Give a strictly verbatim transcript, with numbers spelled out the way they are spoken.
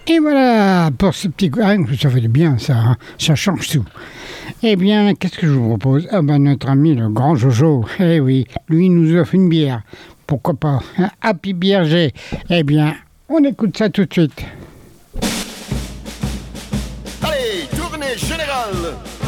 Et voilà, pour ce petit... Ah, ça fait du bien, ça, hein. Ça change tout. Eh bien, qu'est-ce que je vous propose? Ah ben, notre ami, le grand Jojo, eh oui, lui, il nous offre une bière. Pourquoi pas? Un Happy Bierger. Eh bien, on écoute ça tout de suite. Allez, tournée générale!